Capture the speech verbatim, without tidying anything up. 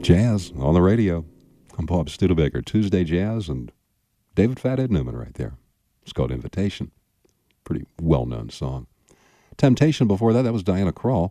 Jazz on the radio. I'm Bob Studebaker. Tuesday Jazz and David Fathead Newman right there. It's called Invitation. Pretty well-known song. Temptation before that, that was Diana Krall.